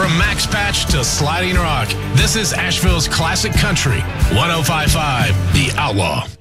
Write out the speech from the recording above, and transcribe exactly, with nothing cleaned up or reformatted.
From Max Patch to Sliding Rock, this is Asheville's classic country. one oh five point five The Outlaw.